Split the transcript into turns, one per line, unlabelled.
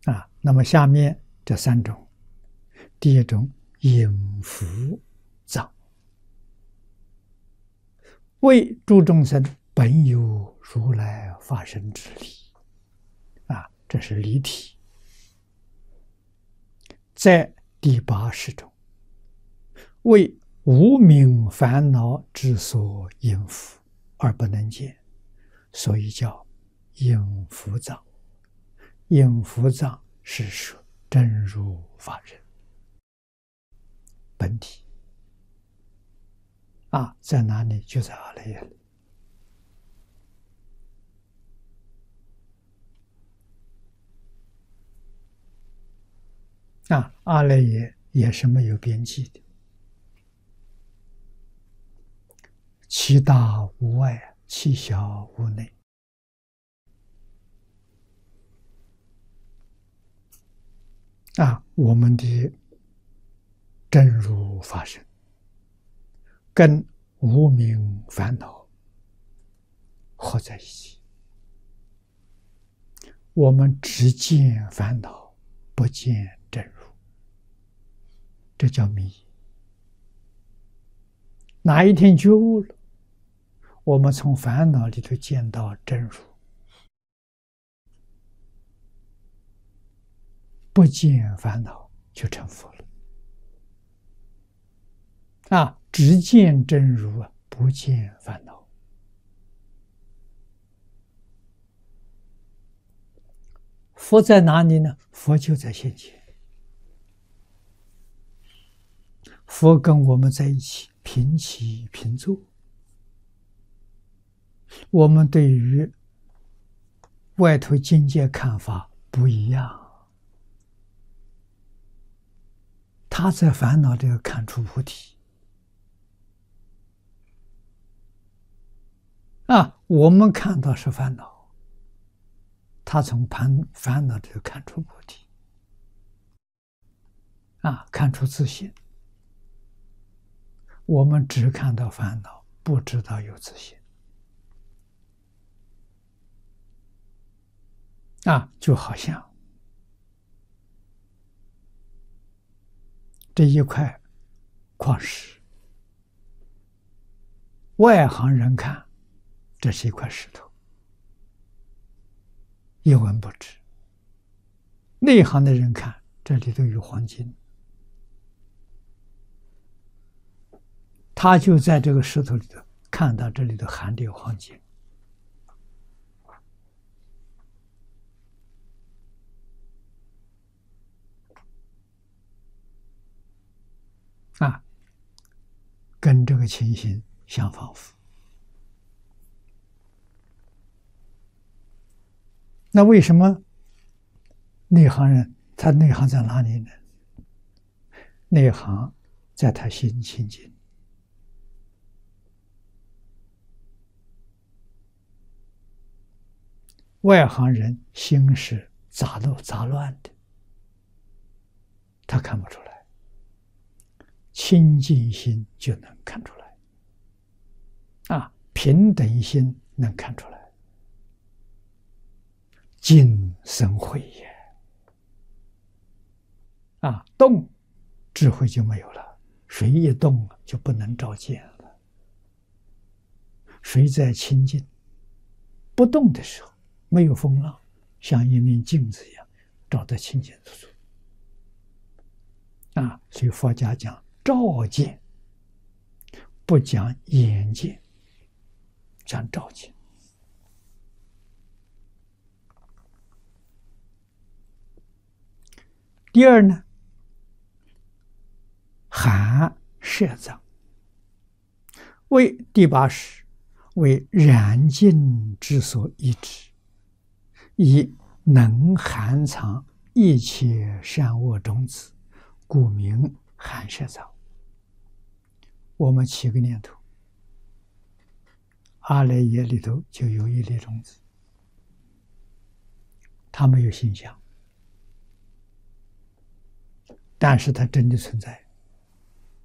那么下面这三种，第一种引伏藏，为诸众生本有如来法身之理，这是离体。在第八识中，为无明烦恼之所引伏而不能见，所以叫引伏藏。引伏藏是说真如法忍本体在哪里？就在阿赖耶里。阿赖耶也是没有边际的，其大无外，其小无内。我们的真如法身跟无明烦恼合在一起，我们只见烦恼，不见真如，这叫迷。哪一天觉悟了，我们从烦恼里头见到真如，不见烦恼就成佛了。只见真如不见烦恼。佛在哪里呢？佛就在现前。佛跟我们在一起，平起平坐。我们对于外头境界看法不一样。他在烦恼这个看出菩提，我们看到是烦恼，他从烦恼这个看出菩提，看出自信。我们只看到烦恼，不知道有自信。就好像这一块矿石，外行人看这是一块石头，一文不值；内行的人看这里头有黄金，他就在这个石头里头看到这里头含的有黄金。跟这个情形相仿佛。那为什么内行人他内行在哪里呢？内行在他心清净，外行人心是杂乱的，他看不出来。清净心就能看出来，平等心能看出来，静生慧也。动智慧就没有了，水一动就不能照见了。水在清净不动的时候，没有风浪，像一面镜子一样，照得清清楚楚。所以佛家讲照见，不讲眼见，讲照见。第二呢，含摄藏，为第八识，为然境之所依止，以能含藏一切善恶种子，故名含摄藏。我们起个念头，阿赖耶里头就有一粒种子，它没有形象，但是它真的存在。